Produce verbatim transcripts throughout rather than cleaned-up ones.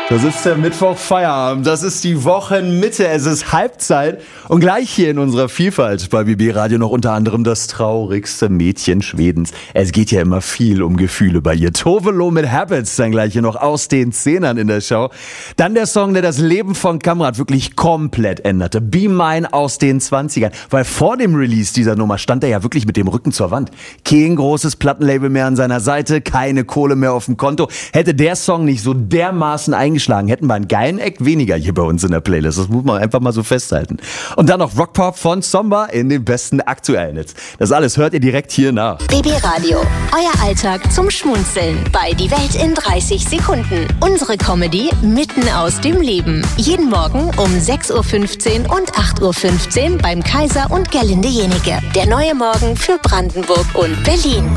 Das ist der Mittwoch Feierabend, das ist die Wochenmitte, es ist Halbzeit und gleich hier in unserer Vielfalt bei B B Radio noch unter anderem das traurigste Mädchen Schwedens. Es geht ja immer viel um Gefühle bei ihr. Tove Lo mit Habits, dann gleich hier noch aus den Zehnern in der Show. Dann der Song, der das Leben von Kamrat wirklich komplett änderte. Be Mine aus den zwanzigern, weil vor dem Release dieser Nummer stand er ja wirklich mit dem Rücken zur Wand. Kein großes Plattenlabel mehr an seiner Seite, keine Kohle mehr auf dem Konto. Hätte der Song nicht so dermaßen eingeschlagen, hätten wir einen geilen Act weniger hier bei uns in der Playlist. Das muss man einfach mal so festhalten. Und dann noch Rockpop von Zomba in den besten aktuellen Hits. Das alles hört ihr direkt hier nach. B B Radio, euer Alltag zum Schmunzeln bei Die Welt in dreißig Sekunden. Unsere Comedy mitten aus dem Leben. Jeden Morgen um sechs Uhr fünfzehn und acht Uhr fünfzehn beim Kaiser und Gerlinde Jenike. Der neue Morgen für Brandenburg und Berlin.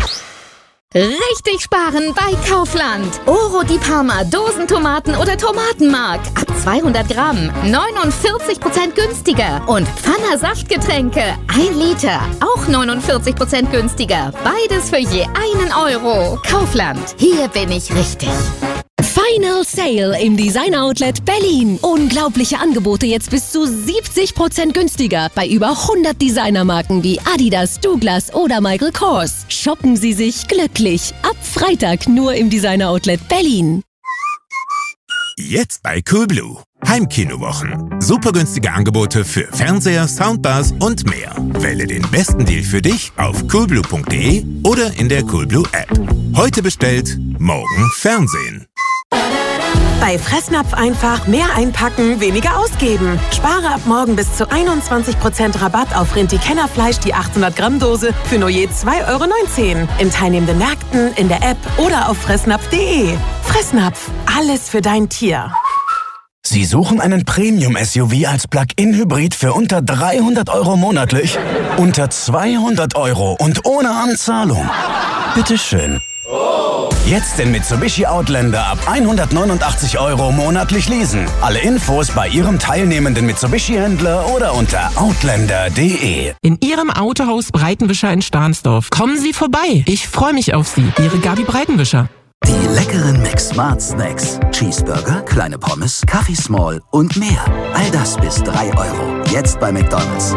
Richtig sparen bei Kaufland. Oro di Parma, Dosentomaten oder Tomatenmark. Ab zweihundert Gramm, neunundvierzig Prozent günstiger. Und Pfanner Saftgetränke, ein Liter, auch neunundvierzig Prozent günstiger. Beides für je einen Euro. Kaufland, hier bin ich richtig. Final Sale im Design Outlet Berlin. Unglaubliche Angebote jetzt bis zu siebzig Prozent günstiger bei über hundert Designermarken wie Adidas, Douglas oder Michael Kors. Shoppen Sie sich glücklich. Ab Freitag nur im Designer Outlet Berlin. Jetzt bei Coolblue. Heimkinowochen. Super günstige Angebote für Fernseher, Soundbars und mehr. Wähle den besten Deal für dich auf coolblue punkt de oder in der Coolblue App. Heute bestellt, morgen Fernsehen. Bei Fressnapf einfach mehr einpacken, weniger ausgeben. Spare ab morgen bis zu einundzwanzig Prozent Rabatt auf Rinti-Kennerfleisch, die achthundert Gramm Dose für nur je zwei Euro neunzehn. In teilnehmenden Märkten, in der App oder auf fressnapf punkt de. Fressnapf, alles für dein Tier. Sie suchen einen Premium-S U V als Plug-in-Hybrid für unter dreihundert Euro monatlich? Unter zweihundert Euro und ohne Anzahlung? Bitteschön. Jetzt den Mitsubishi Outlander ab hundertneunundachtzig Euro monatlich leasen. Alle Infos bei Ihrem teilnehmenden Mitsubishi-Händler oder unter outlander punkt de. In Ihrem Autohaus Breitenwischer in Stahnsdorf. Kommen Sie vorbei. Ich freue mich auf Sie. Ihre Gabi Breitenwischer. Die leckeren Mac Smart Snacks. Cheeseburger, kleine Pommes, Kaffee Small und mehr. All das bis drei Euro. Jetzt bei McDonald's.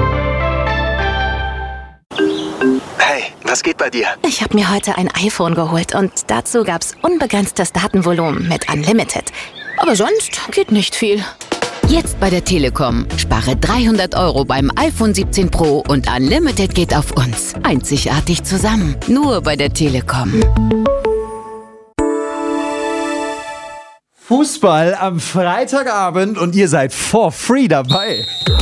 Hey, was geht bei dir? Ich habe mir heute ein iPhone geholt und dazu gab's unbegrenztes Datenvolumen mit Unlimited. Aber sonst geht nicht viel. Jetzt bei der Telekom. Spare dreihundert Euro beim iPhone siebzehn Pro und Unlimited geht auf uns. Einzigartig zusammen. Nur bei der Telekom. Fußball am Freitagabend und ihr seid for free dabei.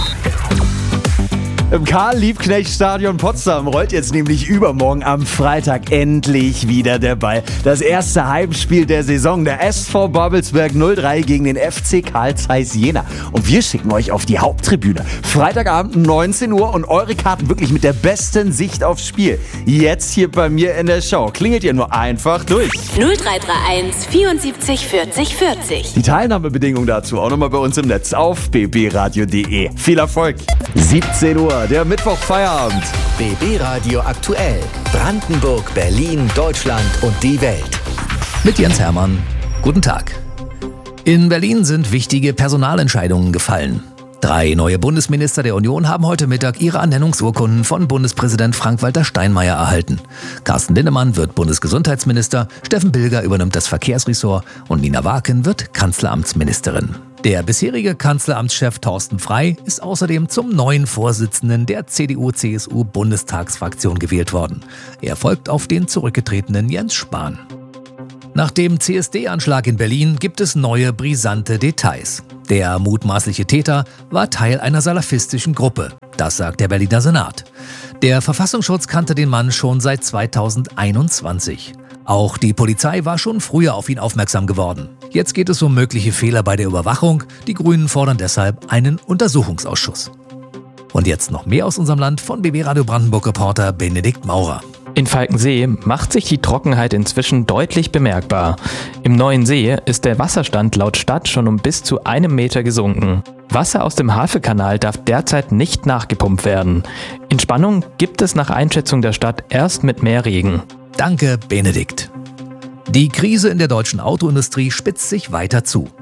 Im Karl-Liebknecht-Stadion Potsdam rollt jetzt nämlich übermorgen am Freitag endlich wieder der Ball. Das erste Heimspiel der Saison, der S V Babelsberg null drei gegen den F C Carl Zeiss Jena. Und wir schicken euch auf die Haupttribüne. Freitagabend neunzehn Uhr und eure Karten wirklich mit der besten Sicht aufs Spiel. Jetzt hier bei mir in der Show. Klingelt ihr nur einfach durch. null drei drei eins vierundsiebzig vierzig vierzig. Die Teilnahmebedingungen dazu auch nochmal bei uns im Netz auf b b radio punkt de. Viel Erfolg. siebzehn Uhr. Der Mittwoch Feierabend. B B Radio aktuell. Brandenburg, Berlin, Deutschland und die Welt. Mit Jens Hermann. Guten Tag. In Berlin sind wichtige Personalentscheidungen gefallen. Drei neue Bundesminister der Union haben heute Mittag ihre Ernennungsurkunden von Bundespräsident Frank-Walter Steinmeier erhalten. Carsten Linnemann wird Bundesgesundheitsminister, Steffen Bilger übernimmt das Verkehrsressort und Nina Waken wird Kanzleramtsministerin. Der bisherige Kanzleramtschef Thorsten Frey ist außerdem zum neuen Vorsitzenden der C D U C S U-Bundestagsfraktion gewählt worden. Er folgt auf den zurückgetretenen Jens Spahn. Nach dem C S D-Anschlag in Berlin gibt es neue brisante Details. Der mutmaßliche Täter war Teil einer salafistischen Gruppe. Das sagt der Berliner Senat. Der Verfassungsschutz kannte den Mann schon seit zweitausendeinundzwanzig. Auch die Polizei war schon früher auf ihn aufmerksam geworden. Jetzt geht es um mögliche Fehler bei der Überwachung. Die Grünen fordern deshalb einen Untersuchungsausschuss. Und jetzt noch mehr aus unserem Land von B B Radio Brandenburg-Reporter Benedikt Maurer. In Falkensee macht sich die Trockenheit inzwischen deutlich bemerkbar. Im neuen See ist der Wasserstand laut Stadt schon um bis zu einem Meter gesunken. Wasser aus dem Havelkanal darf derzeit nicht nachgepumpt werden. Entspannung gibt es nach Einschätzung der Stadt erst mit mehr Regen. Danke, Benedikt. Die Krise in der deutschen Autoindustrie spitzt sich weiter zu.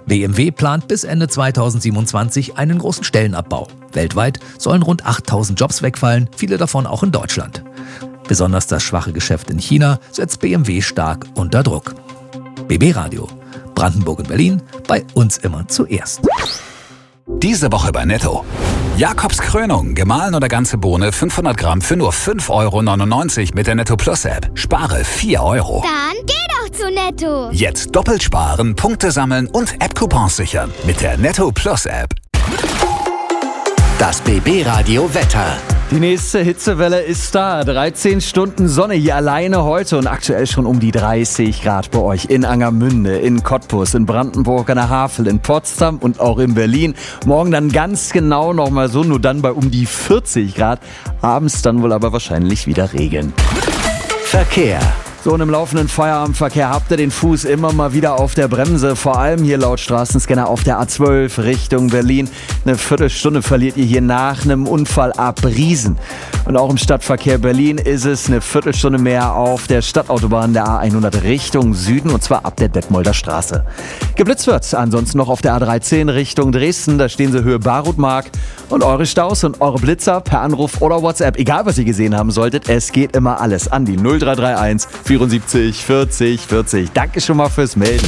B M W plant bis Ende zweitausendsiebenundzwanzig einen großen Stellenabbau. Weltweit sollen rund achttausend Jobs wegfallen, viele davon auch in Deutschland. Besonders das schwache Geschäft in China setzt B M W stark unter Druck. B B Radio, Brandenburg und Berlin, bei uns immer zuerst. Diese Woche bei Netto. Jakobs Krönung, gemahlen oder ganze Bohne, fünfhundert Gramm für nur fünf Euro neunundneunzig mit der Netto Plus App. Spare vier Euro. Dann geh doch zu Netto. Jetzt doppelt sparen, Punkte sammeln und App-Coupons sichern mit der Netto Plus App. Das B B Radio Wetter. Die nächste Hitzewelle ist da. dreizehn Stunden Sonne hier alleine heute und aktuell schon um die dreißig Grad bei euch in Angermünde, in Cottbus, in Brandenburg an der Havel, in Potsdam und auch in Berlin. Morgen dann ganz genau nochmal so, nur dann bei um die vierzig Grad. Abends dann wohl aber wahrscheinlich wieder Regen. Verkehr. So, und im laufenden Feierabendverkehr habt ihr den Fuß immer mal wieder auf der Bremse. Vor allem hier laut Straßenscanner auf der A zwölf Richtung Berlin. Eine Viertelstunde verliert ihr hier nach einem Unfall ab Riesen. Und auch im Stadtverkehr Berlin ist es eine Viertelstunde mehr auf der Stadtautobahn der A hundert Richtung Süden, und zwar ab der Detmolder Straße. Geblitzt wird ansonsten noch auf der A dreizehn Richtung Dresden. Da stehen sie Höhe Barutmark. Und eure Staus und eure Blitzer per Anruf oder WhatsApp, egal was ihr gesehen haben solltet, es geht immer alles an die null drei drei eins vierundsiebzig vierzig vierzig. Danke schon mal fürs Melden.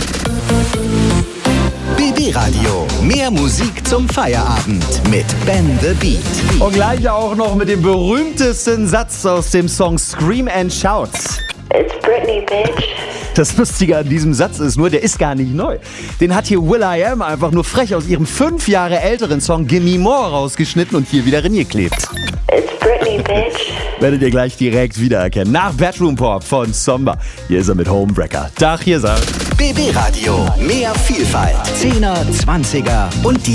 B B Radio. Mehr Musik zum Feierabend mit Ben the Beat. Und gleich auch noch mit dem berühmtesten Satz aus dem Song Scream and Shout. It's Britney, bitch. Das Lustige an diesem Satz ist nur, der ist gar nicht neu. Den hat hier will.i.am einfach nur frech aus ihrem fünf Jahre älteren Song Gimme More rausgeschnitten und hier wieder reingeklebt. It's Britney, bitch. Werdet ihr gleich direkt wiedererkennen. Nach Bedroom Pop von Somba. Hier ist er mit Homewrecker. Tag, hier ist er. B B Radio. Mehr Vielfalt. Zehner, Zwanziger und die